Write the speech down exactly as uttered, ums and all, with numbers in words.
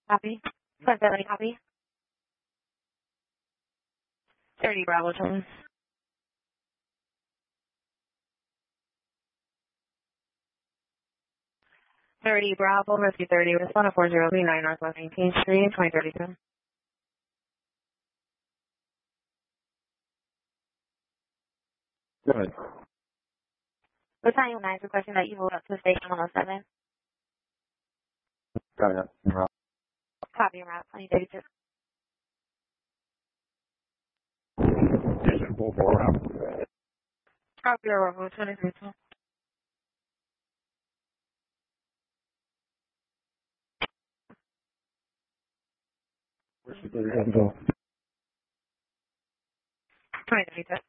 Copy. Plus seven, copy. thirty Bravo Twins. thirty Bravo, Rescue thirty, respond to four zero three nine Northwest nineteenth Street, twenty thirty-two. Go ahead. Battalion nine is requesting that you move up to station one oh seven. Got it. Route. Copy, route twenty thirty-two. Station four four route. Copy, route twenty thirty-two. Where's the thirty-two? twenty thirty-two.